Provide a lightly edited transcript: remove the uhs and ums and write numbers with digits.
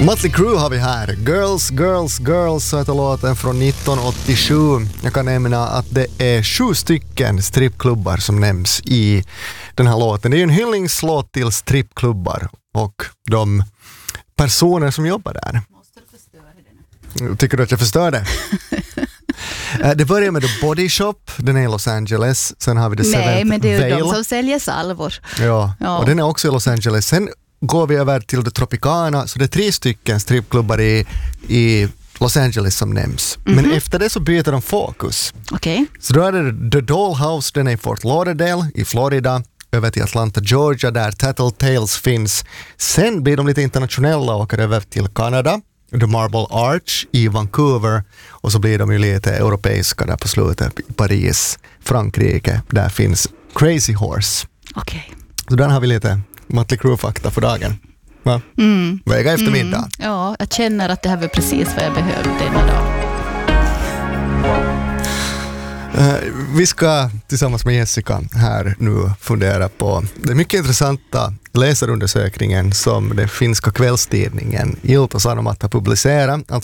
Mötley Crüe har vi här. Girls, Girls, Girls, så heter låten från 1987. Jag kan nämna att det är 7 stycken strippklubbar som nämns i den här låten. Det är en hyllningslåt till strippklubbar och de personer som jobbar där. Måste du förstöra det nu? Tycker du att jag förstör det? Det börjar med The Body Shop, den är i Los Angeles. Sen har vi The Seventh Nej, men det är ju Veil. de som säljer salvor. Ja, Ja. och den är också i Los Angeles. Sen går vi över till The Tropicana, så det är 3 stycken strippklubbar i Los Angeles som nämns. Men efter det så byter de fokus. Okej. Så då är det The Dollhouse, den är i Fort Lauderdale i Florida, över till Atlanta, Georgia, där Tattletales finns. Sen blir de lite internationella och åker över till Kanada, The Marble Arch i Vancouver, och så blir de ju lite europeiska där på slutet, i Paris, Frankrike, där finns Crazy Horse. Okej. Så där har vi lite Mötley Crüe-fakta för dagen. Va? Väga eftermiddag. Ja, jag känner att det här var precis vad jag behövde denna dag. Vi ska tillsammans med Jessica här nu fundera på den mycket intressanta läsarundersökningen som den finska kvällstidningen Ilta-Sanomat har publicerat.